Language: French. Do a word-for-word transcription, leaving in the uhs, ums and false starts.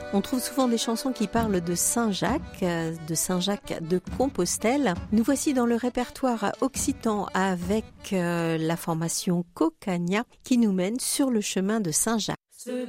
On trouve souvent des chansons qui parlent de Saint-Jacques, de Saint-Jacques de Compostelle. Nous voici dans le répertoire occitan avec la formation Cocagna qui nous mène sur le chemin de Saint-Jacques.